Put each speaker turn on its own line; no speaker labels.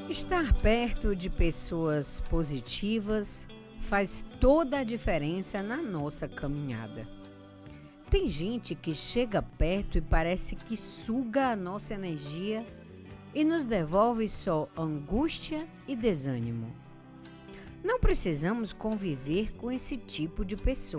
Estar perto de pessoas positivas faz toda a diferença na nossa caminhada. Tem gente que chega perto e parece que suga a nossa energia e nos devolve só angústia e desânimo. Não precisamos conviver com esse tipo de pessoa.